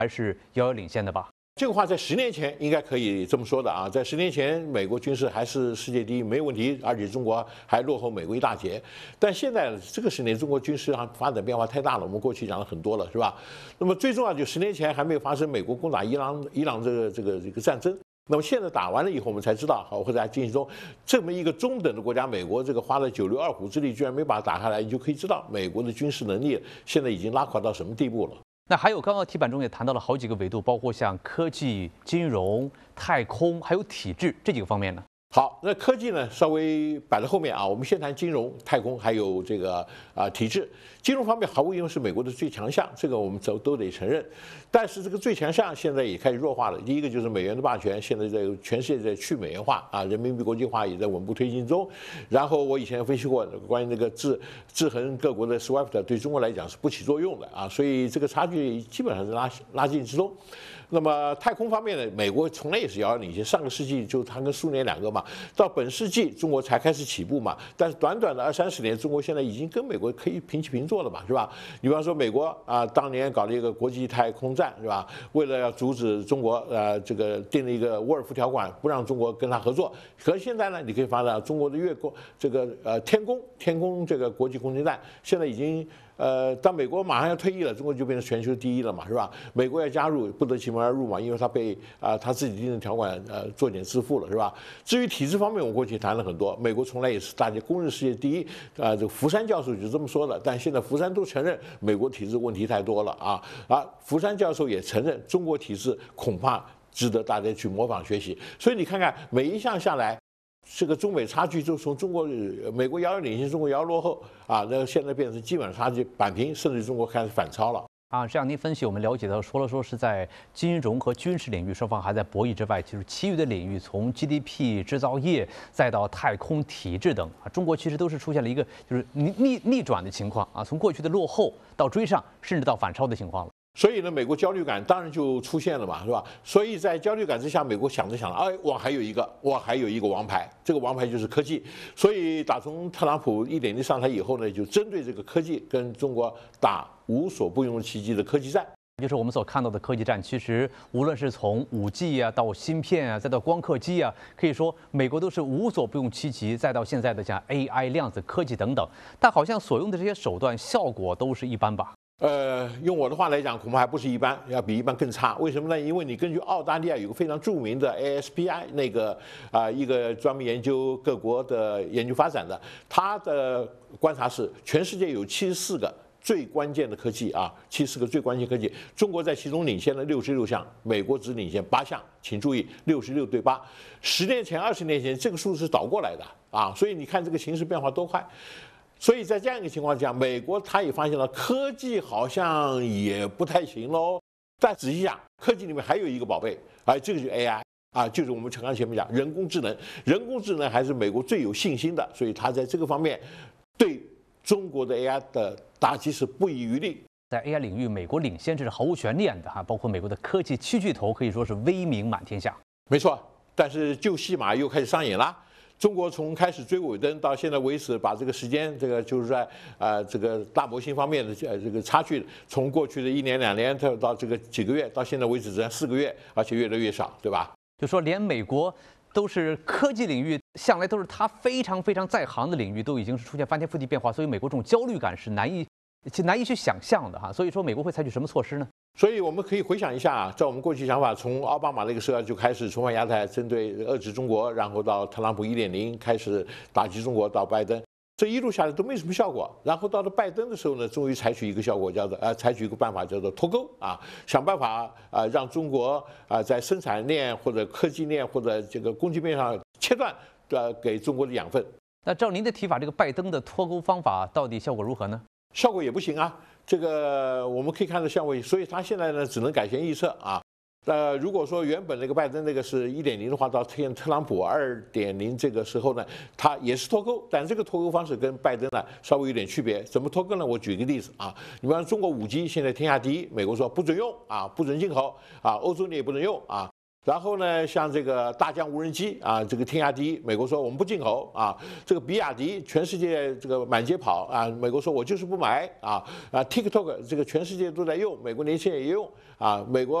还是遥遥领先的吧？ 这个话在10年前应该可以这么说的啊，在10年前，美国军事还是世界第一，没有问题，而且中国还落后美国一大截。但现在这个10年，中国军事上发展变化太大了，我们过去讲了很多了，是吧？那么最重要就10年前还没有发生美国攻打伊朗这个战争。那么现在打完了以后，我们才知道，或者在进行中，这么一个中等的国家，美国这个花了9牛2虎之力，居然没把它打下来，你就可以知道美国的军事能力现在已经拉垮到什么地步了。 那还有刚刚题板中也谈到了好几个维度，包括像科技、金融、太空，还有体制这几个方面呢。 好，那科技呢稍微摆在后面啊，我们先谈金融、太空，还有这个体制。金融方面毫无疑问是美国的最强项，这个我们都得承认。但是这个最强项现在也开始弱化了。第一个就是美元的霸权，现在在全世界在去美元化啊，人民币国际化也在稳步推进中。然后我以前分析过关于那个制衡各国的 SWIFT 对中国来讲是不起作用的啊，所以这个差距基本上是拉近之中。那么太空方面呢，美国从来也是遥遥领先，上个世纪就它跟苏联两个嘛，到本世纪中国才开始起步嘛，但是短短的20-30年，中国现在已经跟美国可以平起平坐了嘛，是吧？你比方说美国啊，当年搞了一个国际太空站，是吧？为了要阻止中国这个定了一个沃尔夫条款，不让中国跟他合作。可是现在呢，你可以发现中国的月宫这个天宫这个国际空间站现在已经。当美国马上要退役了，中国就变成全球第一了嘛，是吧？美国要加入，不得其门而入嘛，因为他被他自己定的条款作茧自缚了，是吧？至于体制方面，我过去谈了很多，美国从来也是大家公认世界第一，这个福山教授就这么说的，但现在福山都承认美国体制问题太多了福山教授也承认中国体制恐怕值得大家去模仿学习，所以你看看每一项下来。这个中美差距就从美国遥遥领先，中国遥遥落后啊，那现在变成基本上差距扳平，甚至中国开始反超了啊。这样您分析，我们了解到，除了说是在金融和军事领域双方还在博弈之外，其实其余的领域，从 GDP、制造业再到太空、体制等啊，中国其实都是出现了一个就是逆转的情况啊，从过去的落后到追上，甚至到反超的情况了。 所以呢，美国焦虑感当然就出现了嘛，是吧？所以在焦虑感之下，美国想着，哎，我还有一个王牌，这个王牌就是科技。所以打从特朗普1.0上台以后呢，就针对这个科技跟中国打无所不用其极的科技战。 就是我们所看到的科技战，其实无论是从5G 啊，到芯片啊，再到光刻机啊，可以说美国都是无所不用其极，再到现在的像 AI、量子科技等等，但好像所用的这些手段效果都是一般吧。 用我的话来讲，恐怕还不是一般，要比一般更差。为什么呢？因为你根据澳大利亚有个非常著名的 ASPI 那个一个专门研究各国的研究发展的，他的观察是，全世界有74个最关键的科技，74个最关键科技，中国在其中领先了66项，美国只领先8项。请注意，66对8。10年前、20年前，这个数是倒过来的所以你看这个形势变化多快。所以在这样一个情况下，美国他也发现了科技好像也不太行喽。但仔细想，科技里面还有一个宝贝，这个就是 AI 就是我们刚前面讲人工智能，人工智能还是美国最有信心的，所以他在这个方面对中国的 AI 的打击是不遗余力。 在 AI 领域，美国领先这是毫无悬念的包括美国的科技7巨头可以说是威名满天下。 没错，但是旧戏码又开始上演了。中国从开始追尾灯到现在为止，把这个时间，这个就是在这个大模型方面的这个差距，从过去的1年2年到这个几个月，到现在为止只4个月，而且越来越少，对吧？ 就说连美国都是科技领域向来都是他非常非常在行的领域，都已经是出现翻天覆地变化，所以美国这种焦虑感是难以去想象的所以说美国会采取什么措施呢？ 所以我们可以回想一下在我们过去想法，从奥巴马那个时候就开始重返亚太，针对遏制中国，然后到特朗普1.0开始打击中国，到拜登，这一路下来都没什么效果。然后到了拜登的时候呢，终于采取一个效果，采取一个办法叫做脱钩想办法让中国在生产链或者科技链或者这个供给面上切断给中国的养分。 那照您的提法，这个拜登的脱钩方法到底效果如何呢？ 效果也不行这个我们可以看到效果，所以他现在呢只能改弦易辙如果说原本那个拜登那个是1.0的话，到特朗普2.0这个时候呢，他也是脱钩，但这个脱钩方式跟拜登呢稍微有点区别。怎么脱钩呢？我举个例子你比方说中国5G现在天下第一，美国说不准用不准进口欧洲你也不能用然后呢，像这个大疆无人机啊，这个天下第一，美国说我们不进口啊。这个比亚迪全世界这个满街跑啊，美国说我就是不买啊。TikTok 这个全世界都在用，美国年轻人也用啊，美国。